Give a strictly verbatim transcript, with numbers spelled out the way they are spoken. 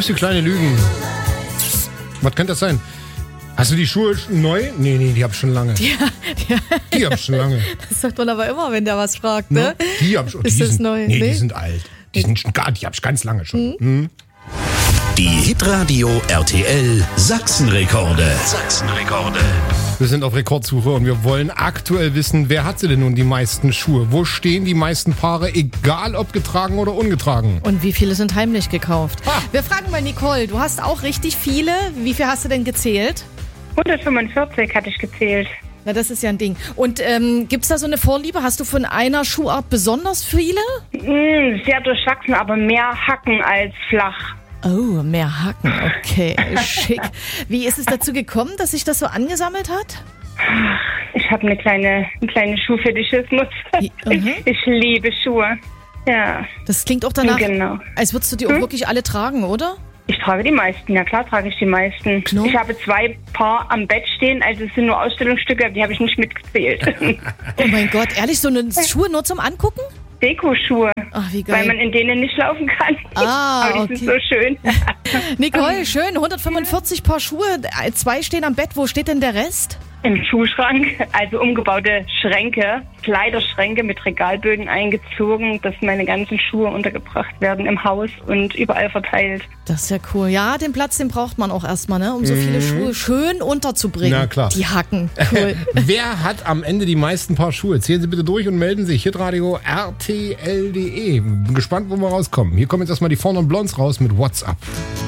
Süße kleine Lügen. Was könnte das sein? Hast du die Schuhe neu? Nee, nee, die hab ich schon lange. Ja, ja. Die hab ich schon lange. Das sagt man aber immer, wenn der was fragt, ne? No? Die hab ich, Ist die das sind, neu? Nee, Nee? die sind alt. Die, sind, schon gar- die hab ich ganz lange schon. Mhm. Mhm. Die Hitradio R T L Sachsenrekorde. Sachsenrekorde. Wir sind auf Rekordsuche und wir wollen aktuell wissen, wer hat sie denn nun die meisten Schuhe? Wo stehen die meisten Paare, egal ob getragen oder ungetragen? Und wie viele sind heimlich gekauft? Ah. Wir fragen mal Nicole, du hast auch richtig viele. Wie viel hast du denn gezählt? hundertfünfundvierzig hatte ich gezählt. Na, das ist ja ein Ding. Und ähm, gibt's da so eine Vorliebe? Hast du von einer Schuhart besonders viele? Mm, sehr durchwachsen, aber mehr Hacken als flach. Oh, mehr Haken. Okay, schick. Wie ist es dazu gekommen, dass sich das so angesammelt hat? Ich habe eine kleine, einen kleinen Schuhfetischismus. Wie- mhm. Ich liebe Schuhe. Ja, Das klingt auch danach, genau. als würdest du die auch wirklich alle tragen, oder? Ich trage die meisten. Ja klar trage ich die meisten. Klar. Ich habe zwei Paar am Bett stehen, also es sind nur Ausstellungsstücke, die habe ich nicht mitgezählt. Oh mein Gott, ehrlich, so eine Schuhe nur zum Angucken? Dekoschuhe, Ach, wie weil man geil. in denen nicht laufen kann. Ah, aber die okay. sind so schön. Nicole, schön, hundertfünfundvierzig Paar Schuhe, zwei stehen am Bett, wo steht denn der Rest? Im Schuhschrank, also umgebaute Schränke, Kleiderschränke mit Regalböden eingezogen, dass meine ganzen Schuhe untergebracht werden im Haus und überall verteilt. Das ist ja cool. Ja, den Platz, den braucht man auch erstmal, ne? Um so viele Schuhe schön unterzubringen. Na klar. Die Hacken, cool. Wer hat am Ende die meisten Paar Schuhe? Zählen Sie bitte durch und melden sich. Hitradio R T L punkt de. Bin gespannt, wo wir rauskommen. Hier kommen jetzt erstmal die Vorne und Blondes raus mit WhatsApp.